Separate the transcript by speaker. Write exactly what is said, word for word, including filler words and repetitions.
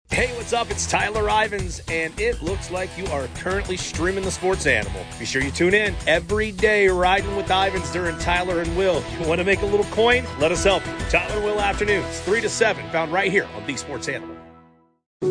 Speaker 1: Hey, what's up? It's Tyler Ivins, and it looks like you are currently streaming The Sports Animal. Be sure you tune in every day, riding with Ivins during Tyler and Will. You want to make a little coin? Let us help you. Tyler and Will afternoons, three to seven, found right here on The Sports Animal.